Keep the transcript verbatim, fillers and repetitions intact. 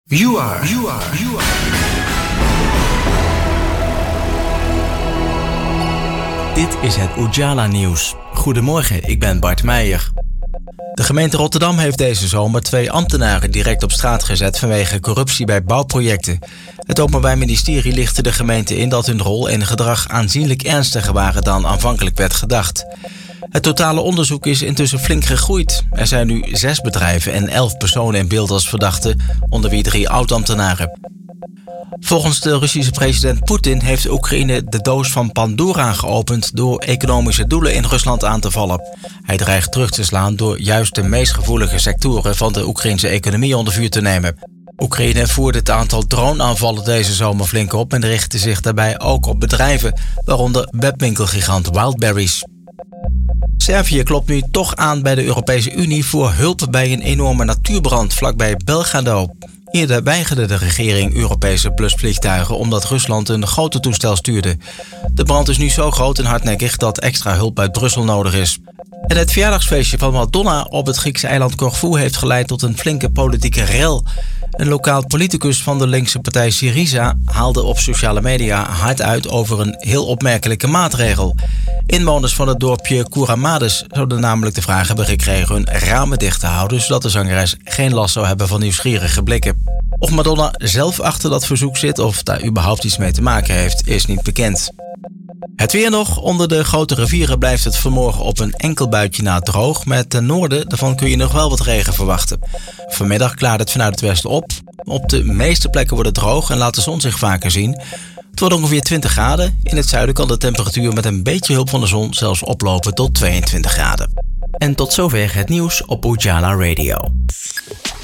You are, you are, you are. Dit is het Ujala Nieuws. Goedemorgen, ik ben Bart Meijer. De gemeente Rotterdam heeft deze zomer twee ambtenaren direct op straat gezet vanwege corruptie bij bouwprojecten. Het Openbaar Ministerie lichtte de gemeente in dat hun rol en gedrag aanzienlijk ernstiger waren dan aanvankelijk werd gedacht. Het totale onderzoek is intussen flink gegroeid. Er zijn nu zes bedrijven en elf personen in beeld als verdachten, onder wie drie oud-ambtenaren. Volgens de Russische president Poetin heeft Oekraïne de doos van Pandora geopend door economische doelen in Rusland aan te vallen. Hij dreigt terug te slaan door juist de meest gevoelige sectoren van de Oekraïnse economie onder vuur te nemen. Oekraïne voerde het aantal droneaanvallen deze zomer flink op en richtte zich daarbij ook op bedrijven, waaronder webwinkelgigant Wildberries. Servië klopt nu toch aan bij de Europese Unie voor hulp bij een enorme natuurbrand vlakbij Belgrado. Eerder weigerde de regering Europese blusvliegtuigen omdat Rusland een grote toestel stuurde. De brand is nu zo groot en hardnekkig dat extra hulp uit Brussel nodig is. En het verjaardagsfeestje van Madonna op het Griekse eiland Corfu heeft geleid tot een flinke politieke rel. Een lokaal politicus van de linkse partij Syriza haalde op sociale media hard uit over een heel opmerkelijke maatregel. Inwoners van het dorpje Kouramades zouden namelijk de vraag hebben gekregen hun ramen dicht te houden, zodat de zangeres geen last zou hebben van nieuwsgierige blikken. Of Madonna zelf achter dat verzoek zit of daar überhaupt iets mee te maken heeft, is niet bekend. Het weer nog. Onder de grote rivieren blijft het vanmorgen op een enkel buitje na droog. Met ten noorden daarvan kun je nog wel wat regen verwachten. Vanmiddag klaart het vanuit het westen op. Op de meeste plekken wordt het droog en laat de zon zich vaker zien. Het wordt ongeveer twintig graden. In het zuiden kan de temperatuur met een beetje hulp van de zon zelfs oplopen tot tweeëntwintig graden. En tot zover het nieuws op Ujala Radio.